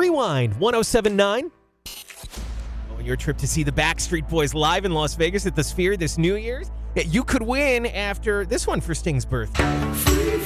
Rewind 1079. On your trip to see the Backstreet Boys live in Las Vegas at the Sphere this New Year's, you could win after this one for Sting's birthday.